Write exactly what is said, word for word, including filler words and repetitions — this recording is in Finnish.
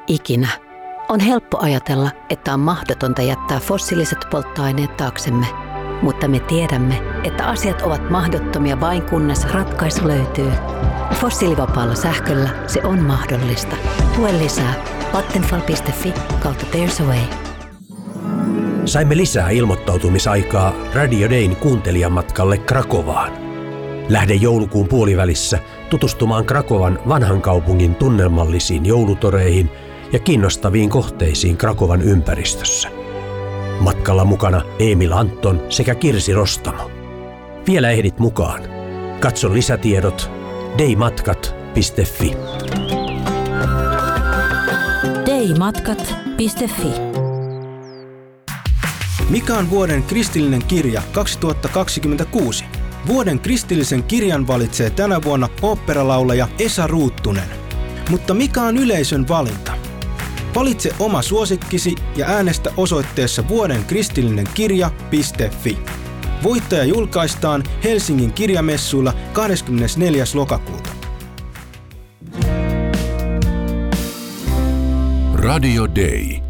ikinä. On helppo ajatella, että on mahdotonta jättää fossiiliset polttoaineet taaksemme, mutta me tiedämme, että asiat ovat mahdottomia vain kunnes ratkaisu löytyy. Fossiilivapaalla sähköllä se on mahdollista. Tue lisää vattenfall piste fi kautta There's a Way. Saimme lisää ilmoittautumisaikaa Radio Dayn kuuntelijamatkalle Krakovaan. Lähde joulukuun puolivälissä tutustumaan Krakovan vanhan kaupungin tunnelmallisiin joulutoreihin ja kiinnostaviin kohteisiin Krakovan ympäristössä. Matkalla mukana Emil Anton sekä Kirsi Rostamo. Vielä ehdit mukaan. Katso lisätiedot daymatkat piste fi. daymatkat piste fi. Mikä on vuoden kristillinen kirja kaksituhattakaksikymmentäkuusi? Vuoden kristillisen kirjan valitsee tänä vuonna oopperalaulaja Esa Ruuttunen. Mutta mikä on yleisön valinta? Valitse oma suosikkisi ja äänestä osoitteessa vuoden kristillinen kirja piste fi. Voittaja julkaistaan Helsingin kirjamessuilla kahdeskymmenesneljäs lokakuuta. Radio Day.